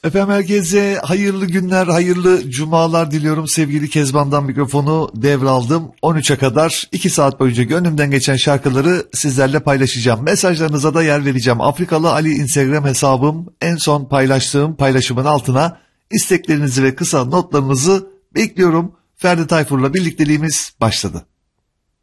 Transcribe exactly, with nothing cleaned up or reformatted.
Efendim herkese hayırlı günler, hayırlı cumalar diliyorum. Sevgili Kezban'dan mikrofonu devraldım. on üçe kadar iki saat boyunca gönlümden geçen şarkıları sizlerle paylaşacağım. Mesajlarınıza da yer vereceğim. Afrikalı Ali Instagram hesabım, en son paylaştığım paylaşımın altına isteklerinizi ve kısa notlarınızı bekliyorum. Ferdi Tayfur'la birlikteliğimiz başladı.